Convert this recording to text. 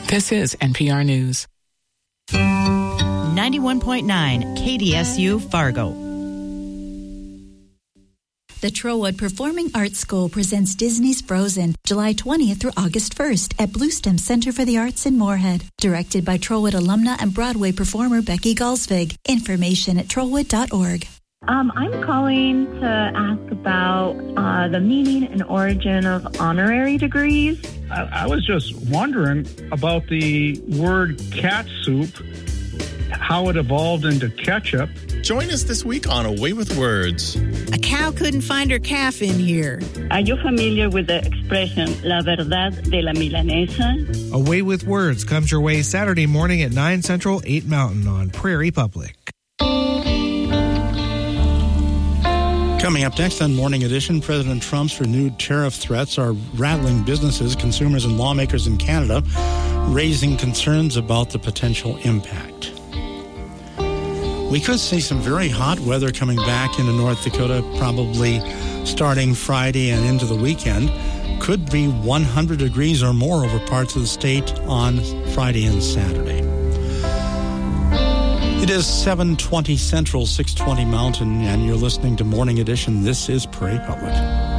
This is NPR News. 91.9 KDSU Fargo. The Trowwood Performing Arts School presents Disney's Frozen, July 20th through August 1st at Bluestem Center for the Arts in Moorhead. Directed by Trowwood alumna and Broadway performer Becky Galsvig. Information at trowwood.org. I'm calling to ask about the meaning and origin of honorary degrees. I was just wondering about the word cat soup, how it evolved into ketchup. Join us this week on Away with Words. A cow couldn't find her calf in here. Are you familiar with the expression, la verdad de la milanesa? Away with Words comes your way Saturday morning at 9 Central, 8 Mountain on Prairie Public. Coming up next on Morning Edition, President Trump's renewed tariff threats are rattling businesses, consumers, and lawmakers in Canada, raising concerns about the potential impact. We could see some very hot weather coming back into North Dakota, probably starting Friday and into the weekend. Could be 100 degrees or more over parts of the state on Friday and Saturday. It is 7:20 Central, 6:20 Mountain, and you're listening to Morning Edition. This is Prairie Public.